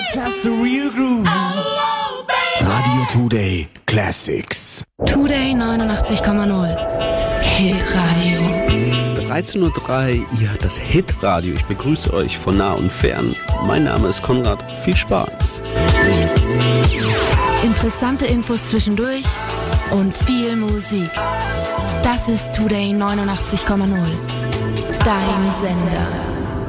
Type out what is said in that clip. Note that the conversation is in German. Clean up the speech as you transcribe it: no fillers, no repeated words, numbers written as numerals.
Just the real groove. Radio Today Classics. Today 89,0. Hitradio. 13:03 Uhr, ihr hört das Hitradio. Ich begrüße euch von nah und fern. Mein Name ist Konrad. Viel Spaß. Interessante Infos zwischendurch und viel Musik. Das ist Today 89,0. Dein Sender.